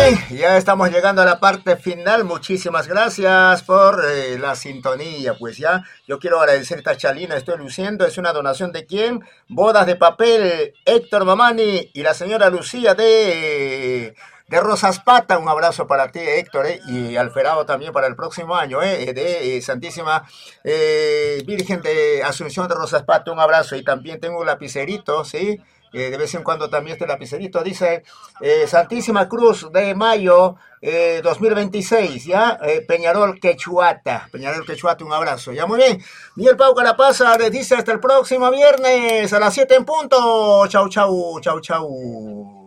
bien, ya estamos llegando a la parte final. Muchísimas gracias por la sintonía. Pues ya, yo quiero agradecer esta chalina, estoy luciendo. Es una donación de quién? Bodas de Papel, Héctor Mamani y la señora Lucía de Rosas Pata. Un abrazo para ti, Héctor, y Alferado también para el próximo año, de Santísima Virgen de Asunción de Rosas Pata. Un abrazo. Y también tengo un lapicerito, ¿sí? De vez en cuando también este lapicerito dice Santísima Cruz de Mayo 2026, ¿ya? Peñarol Quechuata, un abrazo, ya, muy bien. Miguel Pau Carapasa les dice hasta el próximo viernes a las 7 en punto. Chau, chau, chau, chau.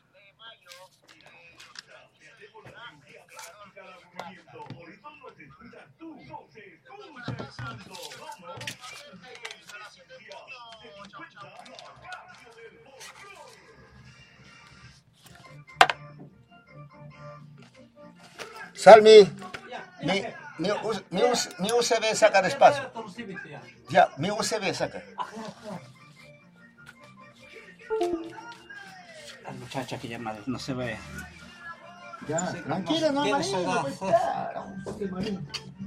Salmi, mi USB saca despacio. Ya, mi USB saca. La muchacha que llama, no se ve. Ya, tranquila, no, manito, pues,